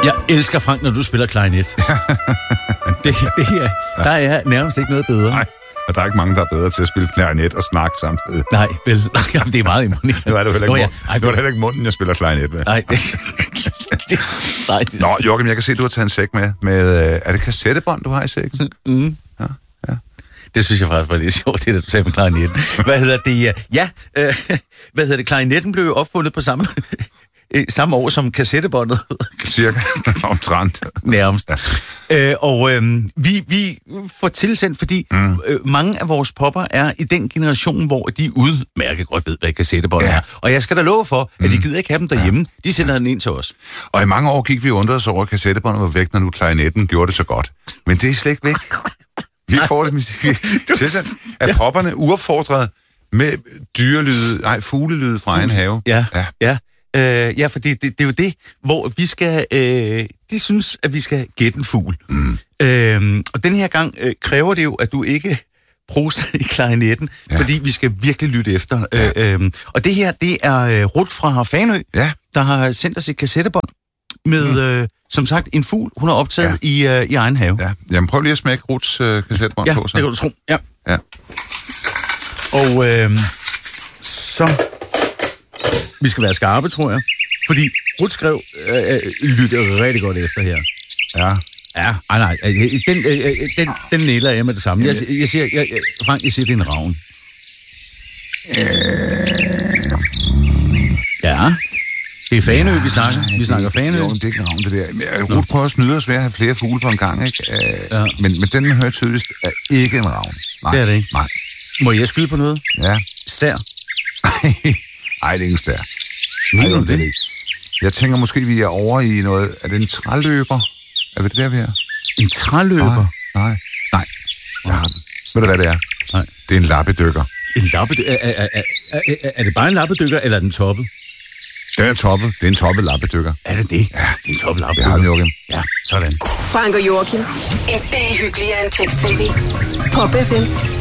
Jeg elsker Frank, når du spiller klarinet. Der er nærmest ikke noget bedre. Nej, og der er ikke mange, der er bedre til at spille klarinet og snakke samtidig. Nej, vel. Jamen, det er meget imponerende. Nu er det heller ikke munden, jeg spiller klarinet med. Nej, Nå, Joachim, jeg kan se, at du har taget en sæk med er det kassettebånd, du har i sækken? Mm. Ja. Det synes jeg faktisk var lidt sjovt, det der du sagde med klarinetten. Hvad hedder det? Klarinetten blev jo opfundet på samme år som kassettebåndet. Cirka omtrent. Nærmest. Vi får tilsendt, fordi mange af vores popper er i den generation, hvor de udmærket godt ved, hvad kassettebånd er. Og jeg skal da love for, at de gider ikke have dem derhjemme. De sender den ind til os. Og i mange år gik vi undret os over, at kassettebåndet var væk, når nu klarinetten gjorde det så godt. Men det er slet ikke væk. Vi får det tilsendt af popperne uopfordret med fuglelyde fra egen have. Ja, fordi det er jo det, hvor vi skal... de synes, at vi skal gætte en fugl. Og den her gang kræver det jo, at du ikke proster i klarinetten, fordi vi skal virkelig lytte efter. Og det her, det er Ruth fra Fanø, der har sendt os et kassettebånd med, som sagt, en fugl, hun har optaget i egen have. Ja. Jamen prøv lige at smække Ruths kassettebånd på. Så. Det kan du tro. Ja. Og så... Vi skal være skarpe, tror jeg. Fordi Ruth skrev, lytte rigtig godt efter her. Nej. Den næler jeg med det samme. Jeg siger, Frank, jeg siger, det er en ravn. Ja. Det er Fanø, vi snakker. Vi snakker Fanø. Jo, det er ikke en ravn, det der. Ruth prøver at snyde os ved at have flere fugle på en gang, ikke? Men den, man hører tydeligst, er ikke en ravn. Nej. Det er det ikke. Nej. Må jeg skyde på noget? Ja. Stær? Ej, det er ikke en stær. Mener du det? Jeg tænker måske, vi er over i noget... Er det en træløber? Er det der, vi er? En træløber? Nej. Jeg har den. Ved du, hvad det er? Nej. Det er en lappedykker. En lappedykker? Er det bare en lappedykker, eller er den toppet? Den er toppet. Det er en toppet lappedykker. Er det det? Ja, det er en toppet lappedykker. Det har den, Joachim. Ja, sådan. Frank og Joachim. En dag hyggeligere end tekst-tv. Pop FM.